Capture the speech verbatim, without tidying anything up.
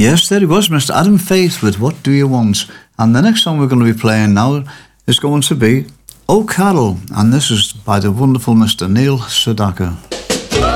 Yes, there he was, Mister Adam Faith with What Do You Want? And the next song we're going to be playing now is going to be Oh Carol, and this is by the wonderful Mister Neil Sedaka.